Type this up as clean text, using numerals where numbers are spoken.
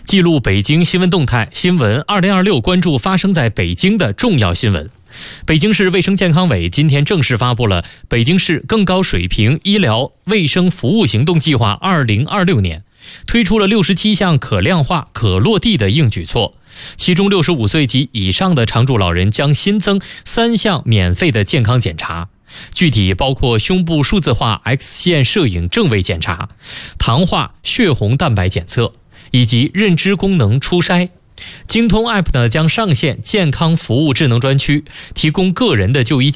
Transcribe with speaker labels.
Speaker 1: 记录北京新闻动态，新闻2026关注发生在北京的重要新闻。北京市卫生健康委今天正式发布了北京市更高水平医疗卫生服务行动计划2026年，推出了67项可量化、可落地的硬举措。其中65岁及以上的常住老人将新增3项免费的健康检查，具体包括胸部数字化 X 线摄影正位检查、糖化血红蛋白检测以及认知功能初筛。京通 App 呢将上线健康服务智能专区，提供个人的就医